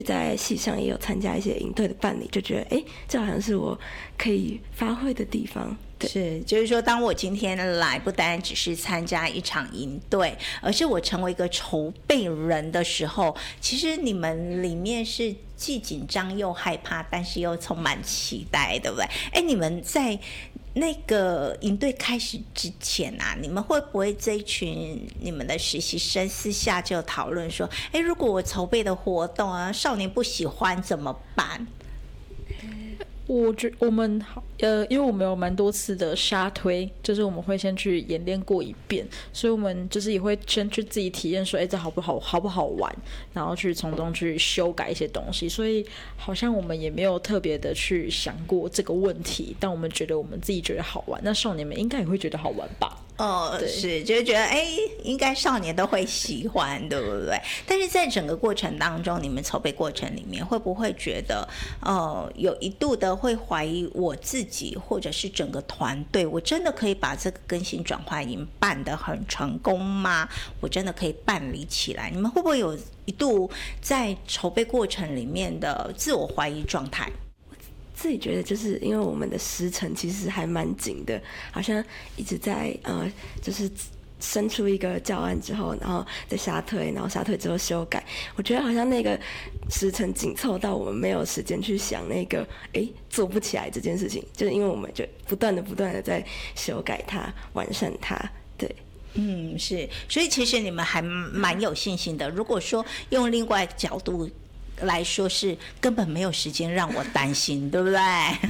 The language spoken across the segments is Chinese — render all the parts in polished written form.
在系上也有参加一些营队的办理，就觉得这好像是我可以发挥的地方。 是，就是说当我今天来不单只是参加一场营队，而是我成为一个筹备人的时候，其实你们里面是既紧张又害怕，但是又充满期待，对不对？你们在那个营队开始之前啊，你们会不会这一群你们的实习生私下就讨论说，如果我筹备的活动啊，少年不喜欢怎么办？ 我觉得我们因为我们有蛮多次的沙推，就是我们会先去演练过一遍，所以我们就是也会先去自己体验说，这好不好玩，然后去从中去修改一些东西。所以好像我们也没有特别的去想过这个问题，但我们觉得我们自己觉得好玩，那少年们应该也会觉得好玩吧？ 是，就是觉得应该少年都会喜欢，对不对？但是在整个过程当中，你们筹备过程里面，会不会觉得有一度的会怀疑我自己，或者是整个团队，我真的可以把这个更新转换营办得很成功吗？我真的可以办理起来？你们会不会有一度在筹备过程里面的自我怀疑状态？ 自己觉得就是因为我们的时程其实还蛮紧的，好像一直在就是生出一个教案之后，然后再沙推，然后沙推之后修改。我觉得好像那个时程紧凑到我们没有时间去想那个做不起来这件事情，就是因为我们就不断的在修改它，完善它。对。 是，所以其实你们还蛮有信心的。如果说用另外角度来说，是根本没有时间让我担心，对不对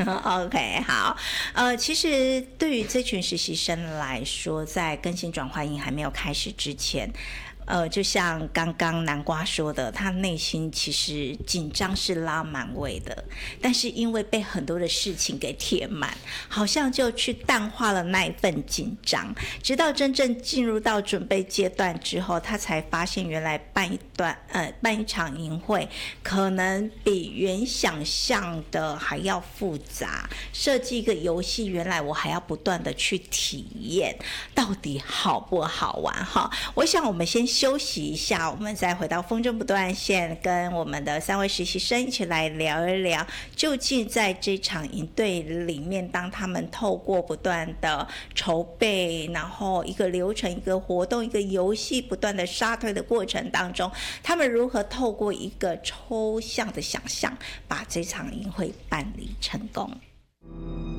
？OK， 好，其实对于这群实习生来说，在更新转换营还没有开始之前，就像刚刚南瓜说的，他内心其实紧张是拉满位的，但是因为被很多的事情给填满，好像就去淡化了那一份紧张，直到真正进入到准备阶段之后，他才发现原来办一场营会可能比原想象的还要复杂，设计一个游戏，原来我还要不断的去体验到底好不好玩哈。我想我们先休息一下，我们再回到风筝不断线，跟我们的3位实习生一起来聊一聊，究竟在这场营队里面，当他们透过不断的筹备，然后一个流程、一个活动、一个游戏不断的沙推的过程当中，他们如何透过一个抽象的想象，把这场营会办理成功。